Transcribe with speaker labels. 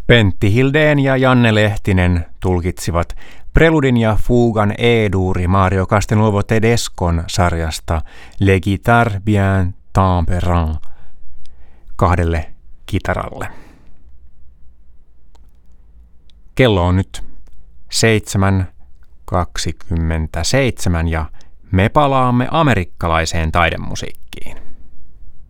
Speaker 1: Pentti Hildén ja Janne Lehtinen tulkitsivat Preludin ja Fugan E-duuri Mario Castelnuovo Tedescon sarjasta Le Guitare Bien Tempérant kahdelle kitaralle. Kello on nyt 7:27 ja me palaamme amerikkalaiseen taidemusiikkiin.